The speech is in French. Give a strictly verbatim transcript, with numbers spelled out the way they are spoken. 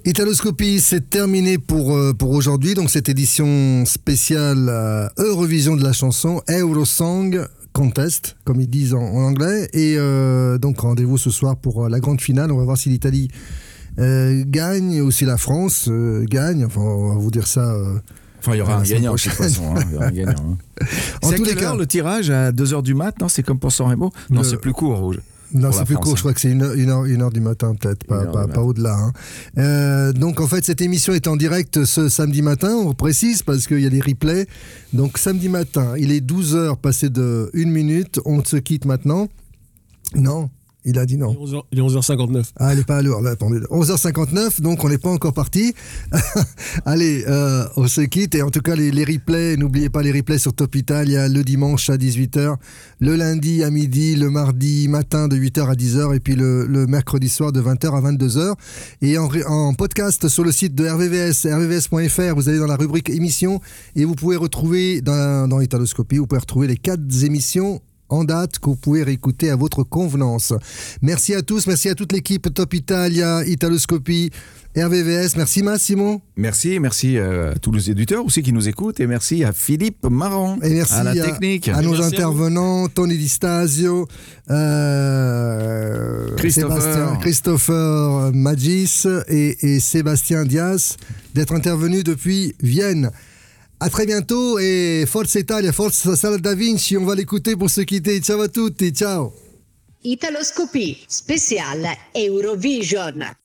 Italoscopie, c'est terminé pour, euh, pour aujourd'hui. Donc, cette édition spéciale euh, Eurovision de la chanson, Eurosong Contest, comme ils disent en, en anglais. Et euh, donc, rendez-vous ce soir pour euh, la grande finale. On va voir si l'Italie euh, gagne ou si la France euh, gagne. Enfin, on va vous dire ça. Euh, Enfin, il y aura un gagnant de toute façon. Hein. Il y aura un gagnant. Hein. En c'est tous les cas, le tirage à deux heures du mat, non? C'est comme pour San Remo? Non, le... c'est plus court. Rouge. Non, c'est plus France, court, hein. Je crois que c'est une heure, une heure, une heure du matin, peut-être, pas, pas, pas au-delà. Hein. Euh, donc, en fait, cette émission est en direct ce samedi matin, on précise, parce qu'il y a des replays. Donc, samedi matin, il est douze heures passé de une minute, on se quitte maintenant. Non, il a dit non. Il est onze heures cinquante-neuf. Ah, il n'est pas à l'heure, là, attendez. onze heures cinquante-neuf, donc on n'est pas encore parti. Allez, euh, on se quitte. Et en tout cas, les, les replays, n'oubliez pas les replays sur Top Italia le dimanche à dix-huit heures, le lundi à midi, le mardi matin de huit heures à dix heures et puis le, le mercredi soir de vingt heures à vingt-deux heures. Et en, en podcast sur le site de R V V S, r v v s point f r, vous allez dans la rubrique émissions et vous pouvez retrouver dans, dans Italoscopie, vous pouvez retrouver les quatre émissions en date que vous pouvez réécouter à votre convenance. Merci à tous, merci à toute l'équipe Top Italia, Italoscopie, R V V S. Merci Massimo. Merci, merci à tous les éditeurs aussi qui nous écoutent et merci à Philippe Marron et merci à la à, technique. À nos merci intervenants, à Tony Di Stasio, euh, Christopher. Sébastien, Christopher Magis et, et Sébastien Diaz d'être intervenus depuis Vienne. À très bientôt et Forza Italia, Forza Sala Da Vinci, on va l'écouter pour se quitter. Ciao à tutti, ciao. Italoscopie, spéciale Eurovision.